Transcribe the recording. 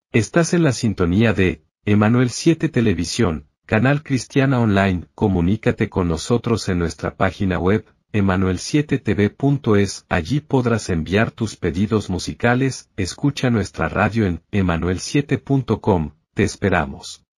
Estás en la sintonía de Emanuel 7 Televisión, canal cristiana online. Comunícate con nosotros en nuestra página web, emanuel7tv.es. Allí podrás enviar tus pedidos musicales. Escucha nuestra radio en emanuel7.com. Te esperamos.